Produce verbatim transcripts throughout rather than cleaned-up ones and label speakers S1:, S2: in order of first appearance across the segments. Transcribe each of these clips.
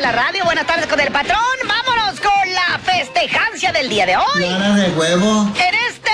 S1: la radio. Buenas tardes con el patrón. Vámonos con la festejancia del día de hoy.
S2: Clara de huevo.
S1: En este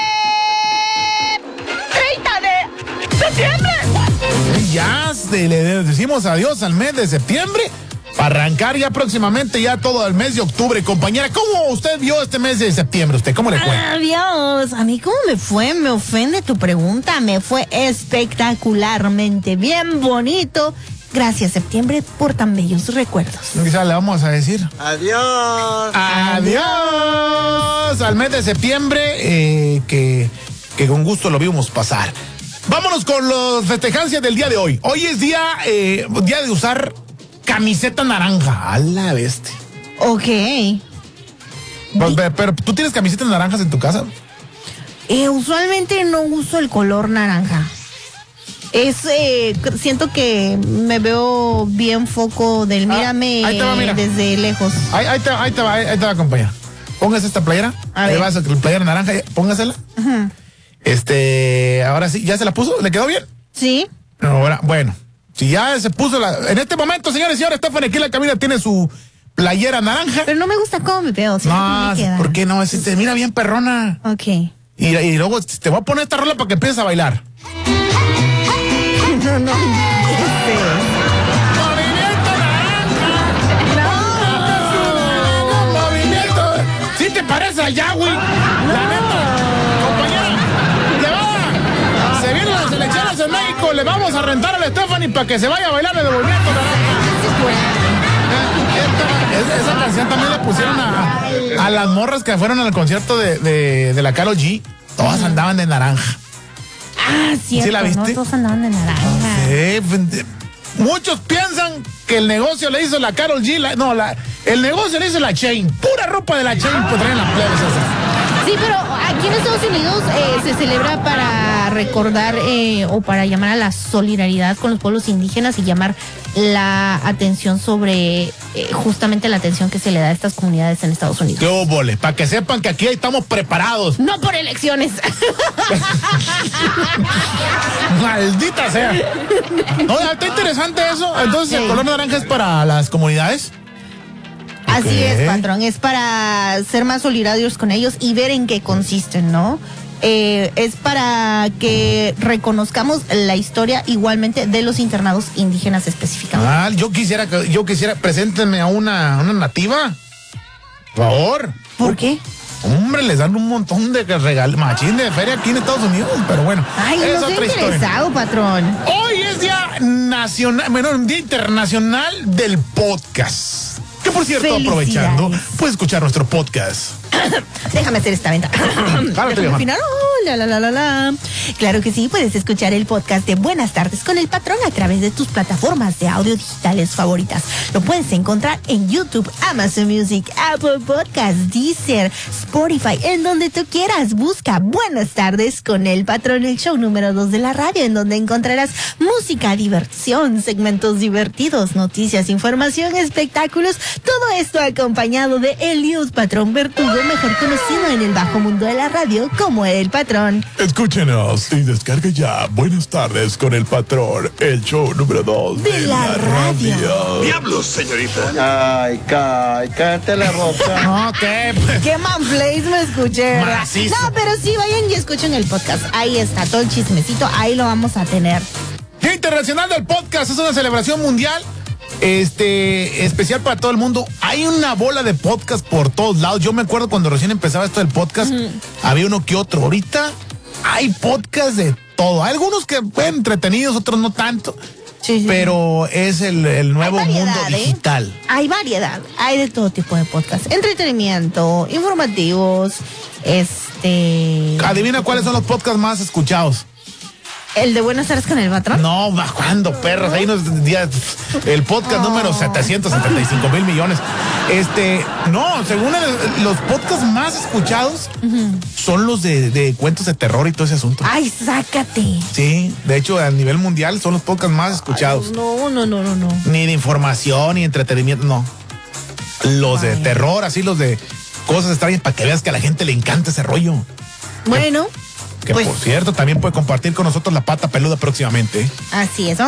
S1: treinta de septiembre.
S3: Ya se le decimos adiós al mes de septiembre. Para arrancar ya próximamente ya todo el mes de octubre. Compañera, ¿cómo usted vio este mes de septiembre? ¿Usted cómo le fue?
S4: Adiós. A mí cómo me fue, me ofende tu pregunta. Me fue espectacularmente bien bonito. Gracias, septiembre, por tan bellos recuerdos.
S3: Quizá le vamos a decir
S2: Adiós.
S3: adiós al mes de septiembre, eh, que, que con gusto lo vimos pasar. Vámonos con los festejancias del día de hoy. Hoy es día, eh, día de usar camiseta naranja. A la bestia.
S4: Ok.
S3: Pues, pero, ¿tú tienes camisetas naranjas en tu casa?
S4: Eh, usualmente no uso el color naranja. Es, eh, siento que me veo bien foco del mírame
S3: ah, ahí te va, mira.
S4: desde lejos.
S3: Ahí, ahí, te, ahí te va, ahí, ahí te va, compañera. Póngase esta playera.
S4: A
S3: Ahí
S4: ver.
S3: va, esa playera naranja, póngasela.
S4: Ajá.
S3: Este, ahora sí, ¿ya se la puso? ¿Le quedó bien?
S4: Sí.
S3: Ahora, bueno, si ya se puso la... En este momento, señores y señores, Stephanie aquí en la cabina tiene su playera naranja.
S4: Pero no me gusta cómo me veo. siento
S3: No,
S4: que me queda.
S3: ¿por qué no? Se te mira bien perrona.
S4: Ok.
S3: Y, y luego te voy a poner esta rola para que empieces a bailar.
S4: No, no. Este.
S3: ¡Movimiento naranja! ¡No! ¡Movimiento! ¿Sí te parece a Yahweh? La neta. Compañera, le va. Se vienen las elecciones en México. Le vamos a rentar a la Stephanie para que se vaya a bailar el movimiento naranja. Esa, esa canción también le pusieron a, a las morras que fueron al concierto de, de, de la Karol G. Todas andaban de naranja.
S4: Ah, cierto.
S3: ¿Sí la viste?
S4: No, todos andaban de naranja.
S3: Eh, muchos piensan que el negocio le hizo la Karol G. La, no, la, el negocio le hizo la Chain. Pura ropa de la Chain, pues traen las plebes esas.
S4: Sí, pero aquí en Estados Unidos eh, se celebra para recordar eh, o para llamar a la solidaridad con los pueblos indígenas y llamar la atención sobre eh, justamente la atención que se le da a estas comunidades en Estados Unidos.
S3: ¡Qué óvole! Para que sepan que aquí estamos preparados.
S4: No por elecciones.
S3: ¡Maldita sea! No, está interesante eso. Entonces,
S4: Sí.
S3: ¿el color naranja es para las comunidades?
S4: Así
S3: Ok.
S4: es, patrón. Es para ser más solidarios con ellos y ver en qué consisten, ¿no? Eh, es para que reconozcamos la historia igualmente de los internados indígenas específicamente.
S3: Ah, yo quisiera, que- yo quisiera, preséntenme a una, una nativa. Por favor.
S4: ¿Por qué?
S3: Hombre, les dan un montón de regalos, machín de feria aquí en Estados Unidos, pero bueno.
S4: Ay,
S3: es
S4: no
S3: otra
S4: estoy
S3: historia.
S4: interesado, patrón.
S3: Hoy es día nacional, bueno, día internacional del podcast. Que por cierto,
S4: Felicidades.
S3: aprovechando, puedes escuchar nuestro podcast.
S4: Déjame hacer esta venta.
S3: Párate,
S4: Déjame
S3: vieja.
S4: afinar. Oh, la, la, la, la, la. Claro que sí, puedes escuchar el podcast de Buenas Tardes con el Patrón a través de tus plataformas de audio digitales favoritas. Lo puedes encontrar en YouTube, Amazon Music, Apple Podcasts, Deezer, Spotify, en donde tú quieras. Busca Buenas Tardes con el Patrón, el show número dos de la radio, en donde encontrarás música, diversión, segmentos divertidos, noticias, información, espectáculos, todo esto acompañado de Elius Patrón Bertudo, mejor conocido en el bajo mundo de la radio como el Patrón.
S3: Escúchenos y descargue ya Buenas Tardes con el Patrón, el show número dos
S4: De la radio.
S5: ¡Diablos, señorita!
S2: Ay, cállate, cállate la ropa.
S3: Ok, pues.
S4: ¡Qué manflays me escuché! ¿verdad?
S3: Macizo.
S4: No, pero sí, vayan y escuchen el podcast. Ahí está, todo el chismecito, ahí lo vamos a tener.
S3: Día Internacional del Podcast es una celebración mundial, este, especial para todo el mundo. Hay una bola de podcast por todos lados. Yo me acuerdo cuando recién empezaba esto del podcast, uh-huh. había uno que otro. Ahorita hay podcast de todo. Hay algunos que bueno, entretenidos, otros no tanto.
S4: Sí, sí,
S3: pero es el, el nuevo
S4: variedad,
S3: mundo
S4: ¿eh?
S3: digital.
S4: Hay variedad, hay de todo tipo de podcast. Entretenimiento, informativos, este...
S3: Adivina cuáles son los podcasts más escuchados.
S4: ¿El de Buenas Tardes con el Patrón?
S3: No, ¿cuándo, perros? Ahí nos días el podcast oh. número setecientos setenta y cinco mil millones. Este, no, según el, los podcasts más escuchados uh-huh. son los de, de cuentos de terror y todo ese asunto.
S4: Ay, sácate.
S3: Sí, de hecho, a nivel mundial son los podcasts más escuchados.
S4: Ay, no, no, no, no, no.
S3: Ni de información, ni entretenimiento, no. Los Ay. de terror, así los de cosas extrañas, para que veas que a la gente le encanta ese rollo.
S4: Bueno.
S3: Que, que pues, por cierto, también puede compartir con nosotros la pata peluda próximamente.
S4: Así es.